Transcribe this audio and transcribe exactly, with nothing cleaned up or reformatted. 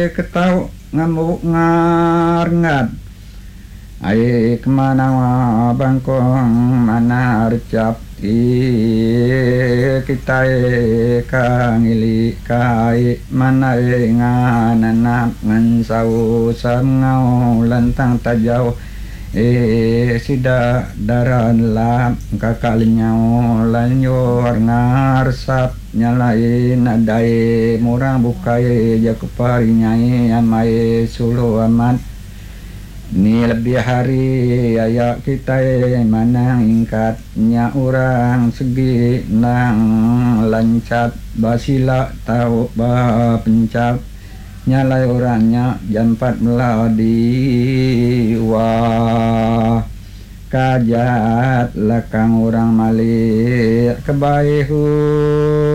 ketau ngamuk ngar-ngat ai kemana bangkong mana recap i kita kang ili kai mana ngana ngan sau samngau lantang tajau e sida daran lam kakalinyau lanyor ngarsap nyalai nadai murang bukai jakupari nyai amai sulu amat ni lebih hari ayak kita manang ingkatnya orang segi nang lancat basila tau ba pencap nyalai orangnya jampat meladi wah kajat lekang orang malik kebaihu